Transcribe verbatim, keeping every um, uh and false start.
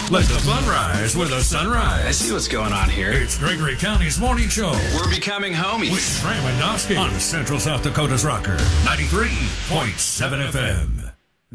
Let the fun rise with a sunrise. I see what's going on here. It's Gregory County's morning show. We're becoming homies. With Stramandowski on Central South Dakota's Rocker, ninety-three point seven F M.